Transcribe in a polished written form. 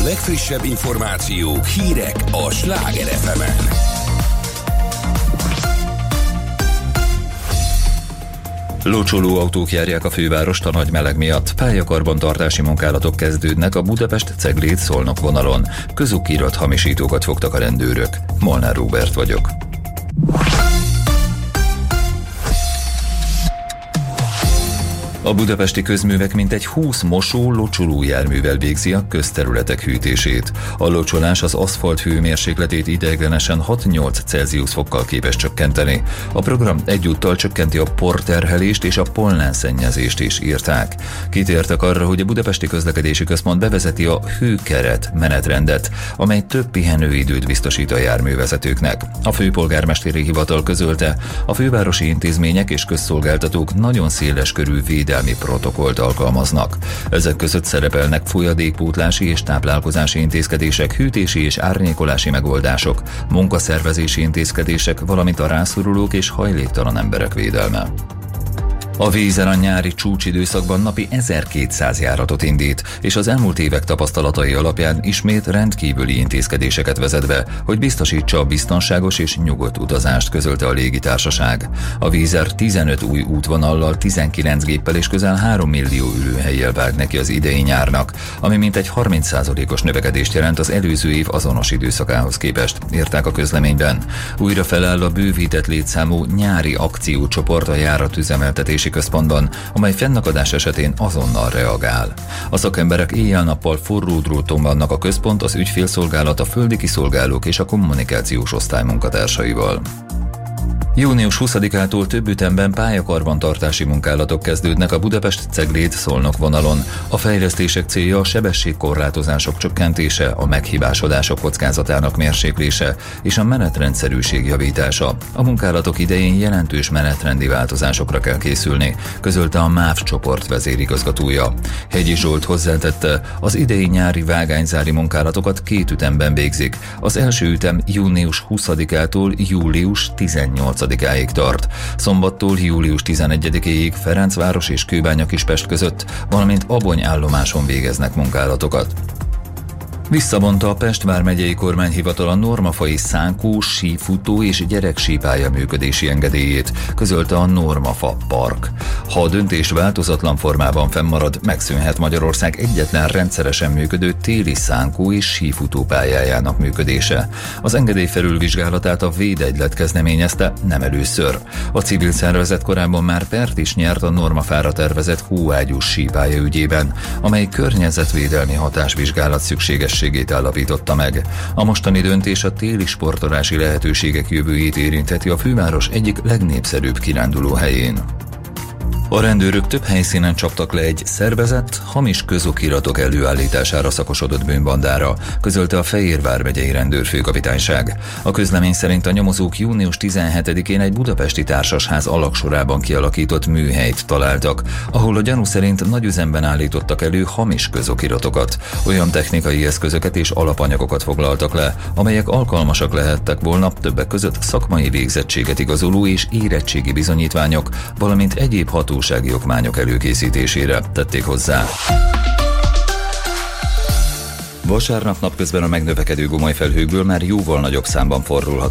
legfrissebb információk, hírek a Sláger FM-en. Locsoló autók járják a fővárost a nagy meleg miatt. Pályakarbantartási munkálatok kezdődnek a Budapest-Cegléd-Szolnok vonalon. Közukirat hamisítókat fogtak a rendőrök. Molnár Róbert vagyok. A budapesti közművek mintegy 20 mosó-locsoló járművel végzi a közterületek hűtését. A locsolás az aszfalt hőmérsékletét ideiglenesen 6-8 Celsius fokkal képes csökkenteni. A program egyúttal csökkenti a porterhelést és a pollenszennyezést is, írták. Kitértek arra, hogy a Budapesti Közlekedési Központ bevezeti a hőkeret menetrendet, amely több pihenőidőt biztosít a járművezetőknek. A főpolgármesteri hivatal közölte, a fővárosi intézmények és közszolgáltatók nagyon széles körű védelmi protokollt alkalmaznak. Ezek között szerepelnek folyadékpótlási és táplálkozási intézkedések, hűtési és árnyékolási megoldások, munkaszervezési intézkedések, valamint a rászorulók és hajléktalan emberek védelme. A Vízer a nyári csúcsidőszakban napi 1200 járatot indít, és az elmúlt évek tapasztalatai alapján ismét rendkívüli intézkedéseket vezet be, hogy biztosítsa a biztonságos és nyugodt utazást, közölte a légitársaság. A Vízer 15 új útvonallal, 19 géppel és közel 3 millió ülőhellyel vág neki az idei nyárnak, ami mintegy 30%-os növekedést jelent az előző év azonos időszakához képest, írták a közleményben. Újra feláll a bővített létszámú nyári akciócsoport a járatüzemeltetési központban, amely fennakadás esetén azonnal reagál. A szakemberek éjjel-nappal forró dróton vannak a központ, az ügyfélszolgálat, a földi kiszolgálók és a kommunikációs osztály munkatársaival. Június 20-ától több ütemben pályakarbantartási munkálatok kezdődnek a Budapest-Cegléd-Szolnok vonalon. A fejlesztések célja a sebességkorlátozások csökkentése, a meghibásodások kockázatának mérséklése és a menetrendszerűség javítása. A munkálatok idején jelentős menetrendi változásokra kell készülni, közölte a MÁV csoport vezérigazgatója. Hegyi Zsolt hozzátette, az idei nyári vágányzári munkálatokat 2 ütemben végzik. Az első ütem június 20-ától július 18-áig tart. Szombattól július 11-éig Ferencváros és Kőbánya-Kispest között, valamint Abony állomáson végeznek munkálatokat. Visszavonta a Pest vármegyei kormányhivatal a normafai szánkó, sífutó és gyereksípálya működési engedélyét, közölte a Normafa Park. Ha a döntés változatlan formában fennmarad, megszűnhet Magyarország egyetlen rendszeresen működő téli szánkó és sífutó pályájának működése. Az engedély felülvizsgálatát a Védegylet kezdeményezte, nem először. A civil szervezet korábban már pert is nyert a Normafára tervezett hóágyús sípálya ügyében, amely környezetvédelmi hatásvizsgálat szükséges állapította meg. A mostani döntés a téli sportolási lehetőségek jövőjét érintheti a főváros egyik legnépszerűbb kirándulóhelyén. A rendőrök több helyszínen csaptak le egy szervezett, hamis közokiratok előállítására szakosodott bűnbandára, közölte a Fehérvár megyei rendőrfőkapitányság. A közlemény szerint a nyomozók június 17-én egy budapesti társasház alagsorában kialakított műhelyt találtak, ahol a gyanú szerint nagy üzemben állítottak elő hamis közokiratokat. Olyan technikai eszközöket és alapanyagokat foglaltak le, amelyek alkalmasak lehettek volna többek között szakmai végzettséget igazoló és érettségi bizonyítványok, valamint egyéb hatósági okmányok előkészítésére, tették hozzá. Vasárnap napközben a megnövekedő gomolyfelhőkből már jóval nagyobb számban forrulhat